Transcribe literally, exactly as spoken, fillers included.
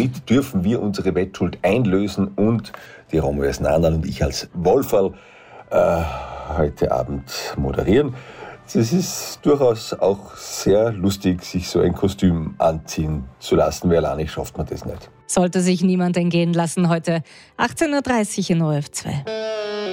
Damit dürfen wir unsere Wettschuld einlösen und die Romy als Nanal und ich als Wolferl äh, heute Abend moderieren. Es ist durchaus auch sehr lustig, sich so ein Kostüm anziehen zu lassen, weil alleine schafft man das nicht. Sollte sich niemand entgehen lassen heute. achtzehn Uhr dreißig in O R F zwei.